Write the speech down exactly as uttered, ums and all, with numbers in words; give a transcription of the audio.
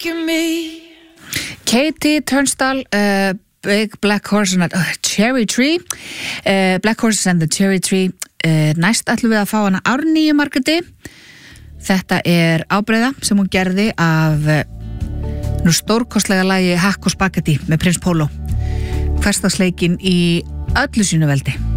making me. Katie Turnstall, uh, Big Black Horse and uh, Cherry Tree, uh, Black Horses and the Cherry Tree. uh, Næst ætlum við að fá hana Árnýju Margréti. Þetta er ábreiða sem hún gerði af uh, nú stórkostlega lagi Hakk og Spagetti með Prins Pólo. Hversdagsleikin í öllu sínu veldi.